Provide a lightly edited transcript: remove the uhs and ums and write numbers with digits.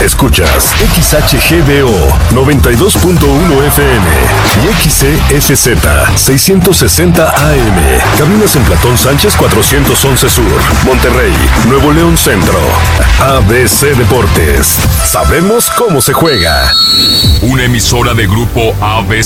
Escuchas XHGBO 92.1 FM y XCFZ 660 AM. Cabinas en Platón Sánchez 411 Sur, Monterrey, Nuevo León Centro. ABC Deportes. Sabemos cómo se juega. Una emisora de Grupo ABC.